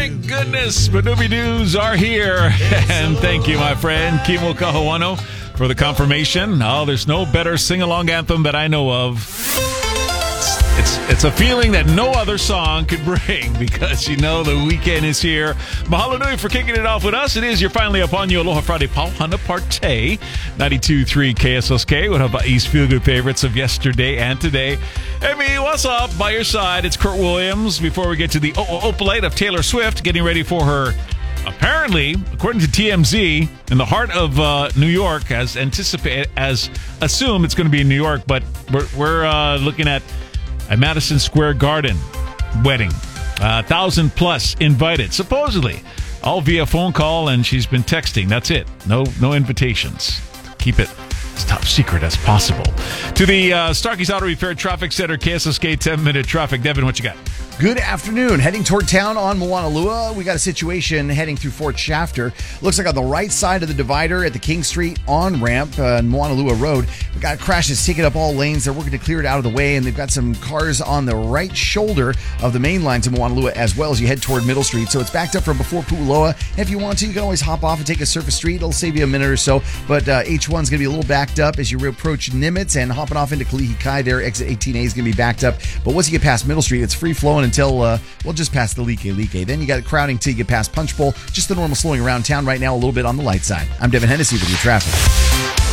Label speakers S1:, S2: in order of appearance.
S1: Thank goodness Manooby News are here. And thank you, my friend, Kimo Kahuano, for the confirmation. Oh, there's no better sing-along anthem that I know of. It's a feeling that no other song could bring because you know the weekend is here. Mahalo nui for kicking it off with us. It is your finally upon you Aloha Friday Pauhana Parte 92.3 KSSK. One of East Feel Good favorites of yesterday and today. Hey, what's up? By your side, it's Kurt Williams. Before we get to the Opalite of Taylor Swift, getting ready for her, apparently, according to TMZ, in the heart of New York, as assume it's going to be in New York, but we're looking at a Madison Square Garden wedding. 1,000 plus invited, supposedly. All via phone call, and she's been texting. That's it. No invitations. Keep it as top secret as possible. To the Starkey's Auto Repair Traffic Center, KSSK 10-minute traffic. Devin, what you got?
S2: Good afternoon. Heading toward town on Moanalua. We got a situation heading through Fort Shafter. Looks like on the right side of the divider at the King Street on-ramp on Moanalua Road. We got a crash that's taken up all lanes. They're working to clear it out of the way, and they've got some cars on the right shoulder of the main line to Moanalua as well as you head toward Middle Street. So it's backed up from before Pu'uloa. If you want to, you can always hop off and take a surface street. It'll save you a minute or so. But H1's going to be a little backed up as you approach Nimitz, and hopping off into Kalihi Kai there. Exit 18A is going to be backed up. But once you get past Middle Street, it's free-flowing until just past the Like. Then you got crowding till you get past Punch Bowl. Just the normal slowing around town right now, a little bit on the light side. I'm Devin Hennessy with your traffic.